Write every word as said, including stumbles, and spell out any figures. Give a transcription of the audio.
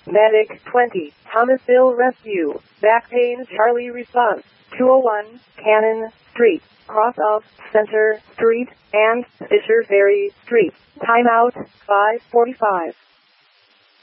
Medic twenty, Thomasville Rescue, back pain Charlie response, two oh one, Cannon Street, cross of Center Street, and Fisher Ferry Street. Timeout, five forty-five.